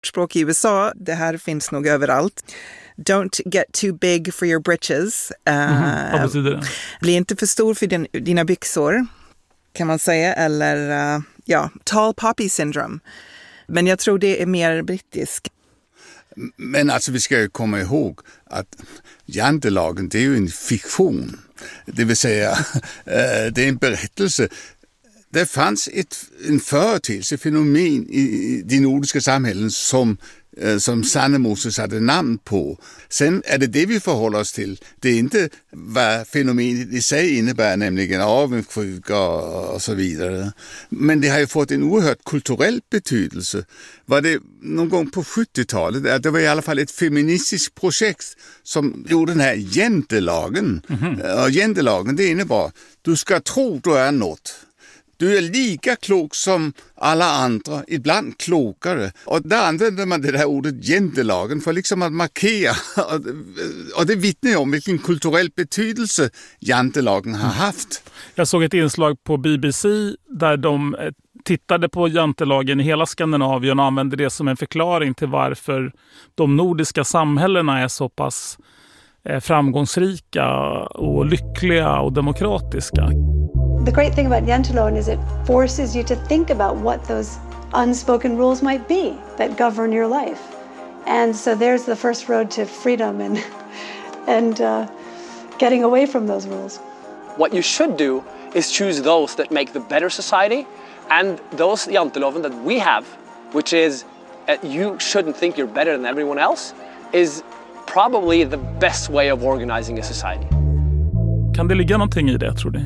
språk i USA, det här finns nog överallt. Don't get too big for your britches. Vad betyder det? Bli inte för stor för dina byxor, kan man säga. Eller tall poppy syndrome. Men jag tror det är mer brittisk. Men alltså vi ska ju komma ihåg att jantelagen, det är ju en fiktion. Det vill säga, det är en berättelse. Det fanns en företeelse, fenomen i de nordiska samhällen som Sanne Moses hade namn på. Sen är det vi förhåller oss till. Det är inte vad fenomenet i sig innebär, nämligen avundsjuka och så vidare. Men det har ju fått en oerhört kulturell betydelse. Var det någon gång på 70-talet, det var i alla fall ett feministiskt projekt som gjorde den här jantelagen. Och jantelagen, det innebar, du ska tro du är något. Du är lika klok som alla andra, ibland klokare. Och där använder man det här ordet jantelagen för liksom att markera. Och det vittnar om vilken kulturell betydelse jantelagen har haft. Jag såg ett inslag på BBC där de tittade på jantelagen i hela Skandinavien och använde det som en förklaring till varför de nordiska samhällena är så pass framgångsrika och lyckliga och demokratiska. The great thing about jantelagen is it forces you to think about what those unspoken rules might be that govern your life. And so there's the first road to freedom and getting away from those rules. What you should do is choose those that make the better society, and those jantelagen that we have, which is you shouldn't think you're better than everyone else, is probably the best way of organizing a society. Kan det ligga någonting i det, tror ni?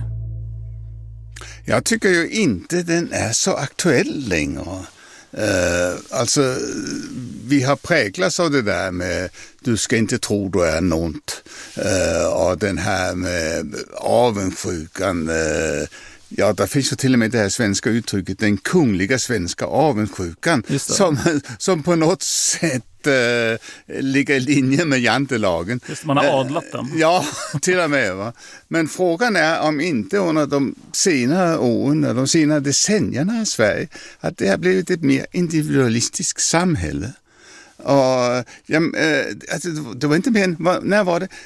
Jag tycker ju inte den är så aktuell längre. Alltså, vi har präglats av det där med du ska inte tro du är något. Och den här med avundsjukan. Ja, där finns ju till och med det här svenska uttrycket, den kungliga svenska avundsjukan. Som på något sätt ligger i linje med jantelagen. Just, man har adlat den. Ja, till och med. Va? Men frågan är om inte under de senare åren, de senare decennierna i Sverige, att det har blivit ett mer individualistiskt samhälle. Och, alltså, det var inte mer, när var det?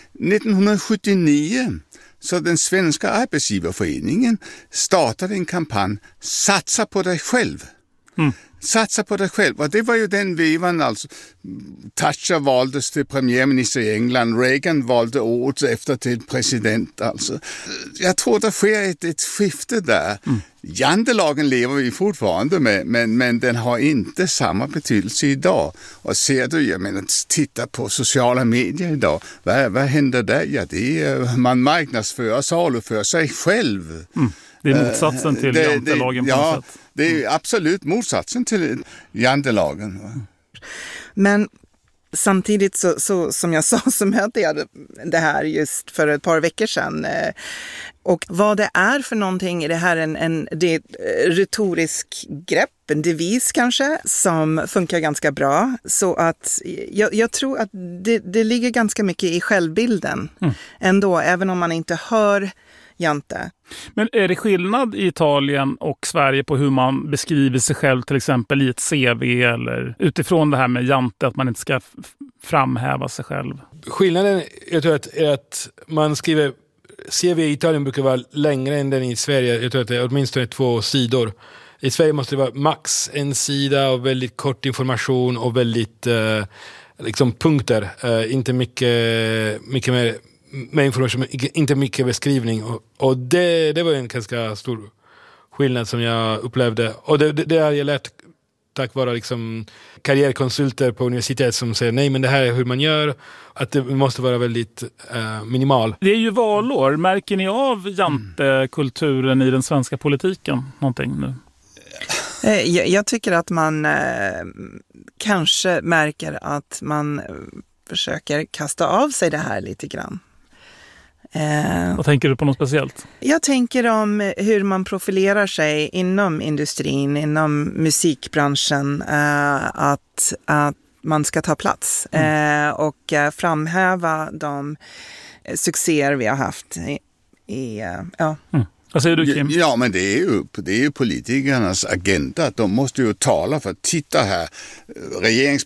1979. Så den svenska arbetsgivarföreningen startade en kampanj, satsa på dig själv. Satsa på dig själv. Och det var ju den vevan, alltså. Thatcher valdes till premiärminister i England, Reagan valde året efter till president. Alltså. Jag tror det sker ett skifte där. Jantelagen lever vi fortfarande med, men den har inte samma betydelse idag. Och ser du, jag menar, titta på sociala medier idag. Vad händer där? Ja, det är, man marknadsför och saluför sig själv. Det är motsatsen till jantelagen på något sätt. Det är absolut motsatsen till jantelagen. Men samtidigt så som jag sa så mötte jag det här just för ett par veckor sedan. Och vad det är för någonting, är det här det är ett retorisk grepp, en devis kanske, som funkar ganska bra. Så att jag tror att det ligger ganska mycket i självbilden ändå, även om man inte hör jante. Men är det skillnad i Italien och Sverige på hur man beskriver sig själv till exempel i ett CV eller utifrån det här med jante, att man inte ska framhäva sig själv? Skillnaden jag tror är att man skriver CV i Italien brukar vara längre än den i Sverige. Jag tror att det är åtminstone 2 sidor. I Sverige måste det vara max en sida och väldigt kort information och väldigt liksom punkter. Inte mycket mer information, inte mycket beskrivning. Och det var en ganska stor skillnad som jag upplevde. Och det har jag lärt tack vare liksom karriärkonsulter på universitet som säger nej, men det här är hur man gör. Att det måste vara väldigt minimal. Det är ju valår. Märker ni av jantekulturen i den svenska politiken någonting nu? Jag tycker att man kanske märker att man försöker kasta av sig det här lite grann. Vad tänker du på något speciellt? Jag tänker om hur man profilerar sig inom industrin, inom musikbranschen, att man ska ta plats och framhäva de succéer vi har haft Vad säger du, Kim? Ja, men det är ju politikernas agenda. De måste ju tala för, titta här,